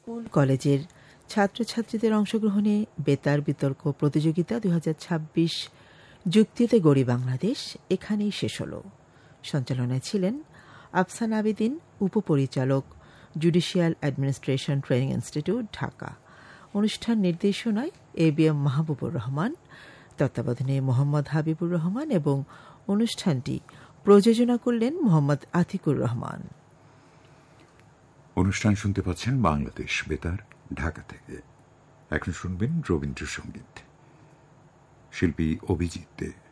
School কলেজের ছাত্রছাত্রীদের অংশগ্রহণে বেতার বিতর্ক প্রতিযোগিতা 2026 যুক্তিতে গড়ি বাংলাদেশ এখানেই শেষ হল। সঞ্চালনায় ছিলেন আফসান আবেদিন, উপপরিচালক, judicial administration training institute, Dhaka. অনুষ্ঠান নির্দেশনায় ABM মাহবুবুর রহমান, তত্ত্বাবধানে মোহাম্মদ হাবিবুর রহমান এবং অনুষ্ঠানটি প্রযোজনা করলেন মোহাম্মদ আতিকুর রহমান। অনুষ্ঠান শুনতে পাচ্ছেন বাংলাদেশ বেতার, ঢাকা থেকে। এখন শুনবেন রবীন্দ্রসঙ্গীত, শিল্পী অভিজিৎ দে।